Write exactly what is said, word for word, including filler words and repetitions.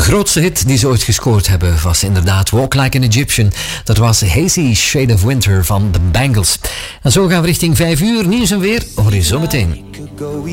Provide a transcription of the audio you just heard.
grootste hit die ze ooit gescoord hebben was inderdaad Walk Like an Egyptian. Dat was Hazy Shade of Winter van The Bangles. En zo gaan we richting vijf uur. Nieuws en weer hoor je zo meteen.